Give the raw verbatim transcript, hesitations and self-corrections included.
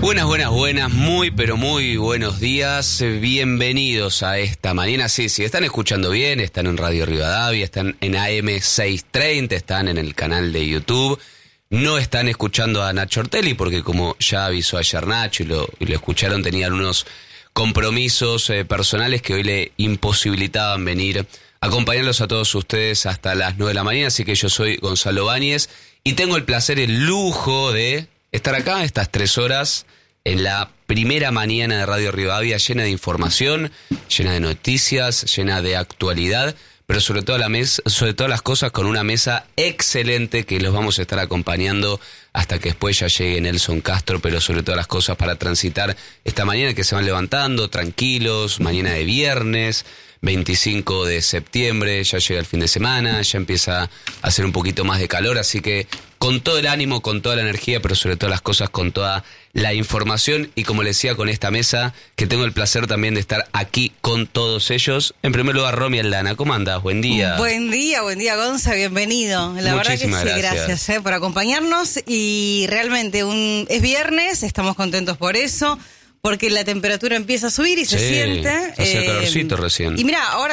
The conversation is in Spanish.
Buenas, buenas, buenas, muy pero muy buenos días, bienvenidos a esta mañana. Sí, sí, están escuchando bien, están en Radio Rivadavia, están en A M seiscientos treinta, están en el canal de YouTube. No están escuchando a Nacho Ortelli porque, como ya avisó ayer Nacho y lo, y lo escucharon, tenían unos compromisos eh, personales que hoy le imposibilitaban venir a acompañarlos a todos ustedes hasta las nueve de la mañana. Así que yo soy Gonzalo Báñez y tengo el placer, el lujo de estar acá estas tres horas en la primera mañana de Radio Rivadavia, llena de información, llena de noticias, llena de actualidad, pero sobre todo la mes, sobre todas las cosas con una mesa excelente que los vamos a estar acompañando hasta que después ya llegue Nelson Castro, pero sobre todas las cosas para transitar esta mañana que se van levantando tranquilos, mañana de viernes, veinticinco de septiembre, ya llega el fin de semana, ya empieza a hacer un poquito más de calor, así que con todo el ánimo, con toda la energía, pero sobre todas las cosas con toda la información y, como les decía, con esta mesa, que tengo el placer también de estar aquí con todos ellos. En primer lugar, Romy Aldana, ¿cómo andás? Buen día. Buen día, buen día, Gonza, bienvenido. La verdad que sí, gracias, gracias eh, por acompañarnos y realmente un es viernes, estamos contentos por eso, porque la temperatura empieza a subir y se sí, siente. Hace eh, calorcito recién. Y mira, ahora